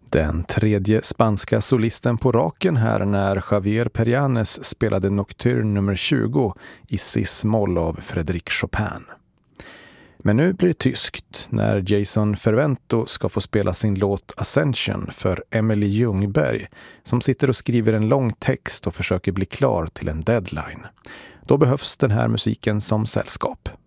Den tredje spanska solisten på raken här när Javier Perianes spelade Nocturne nummer 20 i cis-moll av Frédéric Chopin. Men nu blir det tyskt när Jason Fervento ska få spela sin låt Ascension för Emily Ljungberg som sitter och skriver en lång text och försöker bli klar till en deadline. Då behövs den här musiken som sällskap.